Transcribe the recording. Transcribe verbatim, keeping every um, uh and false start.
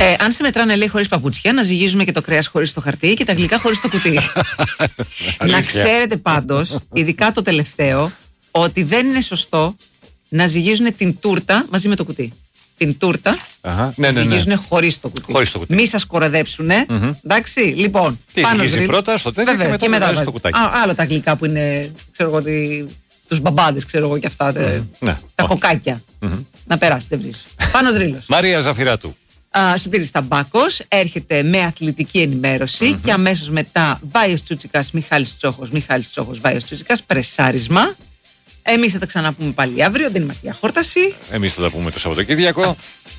Ε, αν σε μετράνε, λέει, χωρίς παπούτσια, να ζυγίζουμε και το κρέας χωρίς το χαρτί και τα γλυκά χωρίς το κουτί. Να ξέρετε πάντως, ειδικά το τελευταίο, ότι δεν είναι σωστό να ζυγίζουν την τούρτα μαζί με το κουτί. Την τούρτα Αχα, ναι, ναι, ναι. ζυγίζουν χωρίς το κουτί. Χωρίς το κουτί. Μη σας κοροϊδέψουνε. Mm-hmm. Εντάξει, λοιπόν. Τι ζυγίζει πρώτα στο τέτοιο και μετά, και μετά βάζει το κουτάκι. Α, άλλο τα γλυκά που είναι, ξέρω εγώ, τη, τους μπαμπάδες, ξέρω εγώ και αυτά. Mm-hmm. Ναι. Τα okay. κοκάκια. Mm-hmm. Να περάσετε βρίσω. Πάνος Ρήλος. Μαρία Ζαφυράτου. Uh, Σωτήρης Ταμπάκος έρχεται με αθλητική ενημέρωση mm-hmm. και αμέσως μετά Βάιος Τσούτσικας, Μιχάλης Τσόχος, Μιχάλης Τσόχος, Βάιος Τσούτσικας, πρεσάρισμα. Εμείς θα τα ξαναπούμε πάλι αύριο, δεν είμαστε για χόρταση. Εμείς θα τα πούμε το Σαββατοκύριακο.